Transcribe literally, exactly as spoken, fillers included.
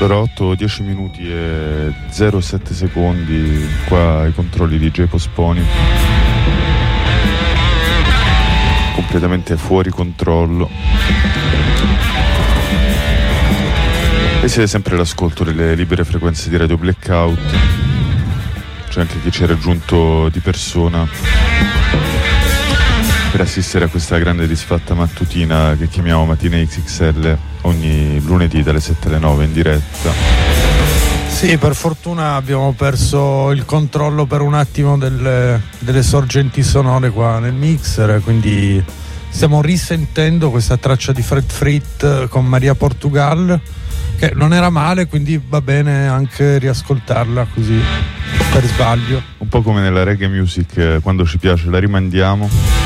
Allora, otto dieci minuti e zero sette secondi qua ai controlli di J Posponi, completamente fuori controllo, e siete sempre all'ascolto delle libere frequenze di Radio Blackout. C'è anche chi ci è raggiunto di persona per assistere a questa grande disfatta mattutina che chiamiamo Mattina X X L ogni lunedì dalle sette alle nove in diretta. Sì, per fortuna abbiamo perso il controllo per un attimo delle, delle sorgenti sonore qua nel mixer, quindi stiamo risentendo questa traccia di Fred Frit con Maria Portugal, che non era male, quindi va bene anche riascoltarla così per sbaglio. Un po' come nella reggae music, quando ci piace la rimandiamo.